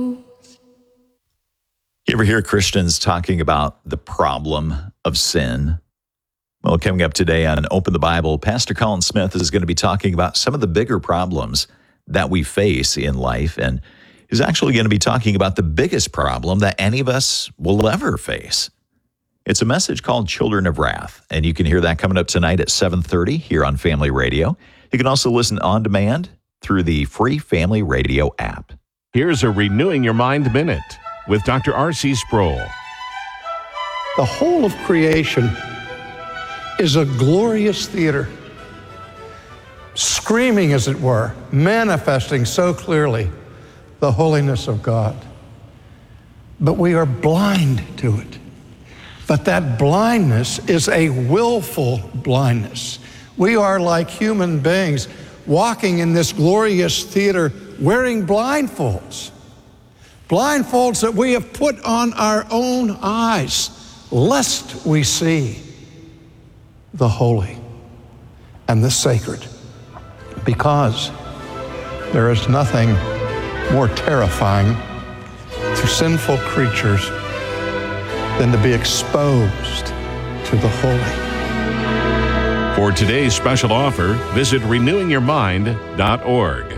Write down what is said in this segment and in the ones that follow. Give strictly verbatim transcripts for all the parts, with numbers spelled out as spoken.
You ever hear Christians talking about the problem of sin? Well, coming up today on Open the Bible, Pastor Colin Smith is going to be talking about some of the bigger problems that we face in life, and he's actually going to be talking about the biggest problem that any of us will ever face. It's a message called Children of Wrath, and you can hear that coming up tonight at seven thirty here on Family Radio. You can also listen on demand through the free Family Radio app. Here's a Renewing Your Mind Minute with Doctor R C Sproul. The whole of creation is a glorious theater, screaming, as it were, manifesting so clearly the holiness of God. But we are blind to it. But that blindness is a willful blindness. We are like human beings walking in this glorious theater wearing blindfolds. Blindfolds that we have put on our own eyes, lest we see the holy and the sacred. Because there is nothing more terrifying to sinful creatures than to be exposed to the holy. For today's special offer, visit renewing your mind dot org.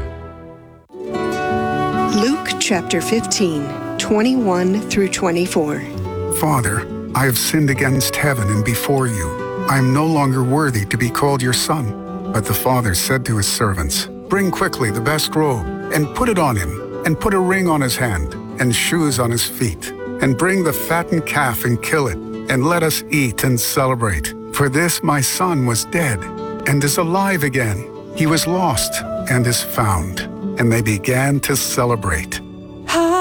Luke chapter fifteen, twenty-one through twenty-four. Father, I have sinned against heaven and before you. I am no longer worthy to be called your son. But the father said to his servants, bring quickly the best robe and put it on him, and put a ring on his hand and shoes on his feet. And bring the fattened calf and kill it, and let us eat and celebrate. For this my son was dead and is alive again. He was lost and is found. And they began to celebrate.